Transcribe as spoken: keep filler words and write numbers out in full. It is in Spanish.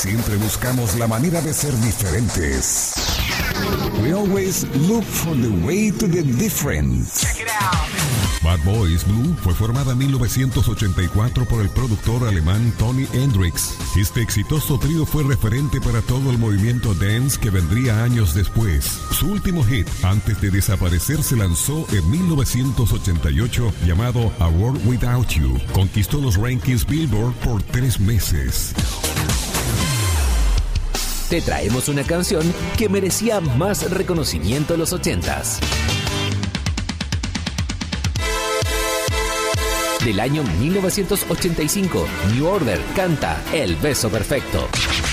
Siempre buscamos la manera de ser diferentes. We always look for the way to the different. Check it out. Bad Boys Blue fue formada en mil novecientos ochenta y cuatro por el productor alemán Tony Hendrix. Este exitoso trío fue referente para todo el movimiento dance que vendría años después. Su último hit, antes de desaparecer, se lanzó en mil novecientos ochenta y ocho, llamado A World Without You. Conquistó los rankings Billboard por tres meses. Te traemos una canción que merecía más reconocimiento en los ochentas. Del año mil novecientos ochenta y cinco, New Order canta El Beso Perfecto.